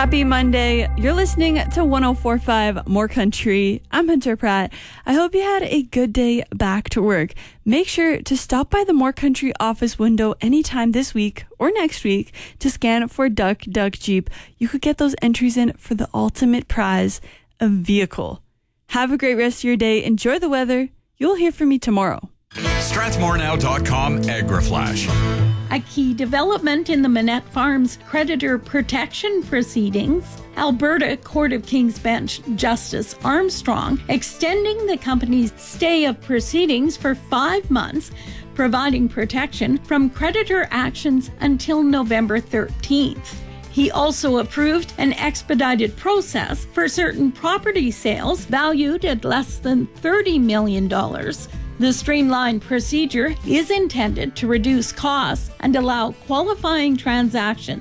Happy Monday. You're listening to 104.5 More Country. I'm Hunter Pratt. I hope you had a good day back to work. Make sure to stop by the More Country office window anytime this week or next week to scan for Duck Jeep. You could get those entries in for the ultimate prize, a vehicle. Have a great rest of your day. Enjoy the weather. You'll hear from me tomorrow. Strathmorenow.com AgriFlash. A key development in the Manette Farms creditor protection proceedings, Alberta Court of King's Bench Justice Armstrong extending the company's stay of proceedings for 5 months, providing protection from creditor actions until November 13th. He also approved an expedited process for certain property sales valued at less than $30 million. The streamlined procedure is intended to reduce costs and allow qualifying transactions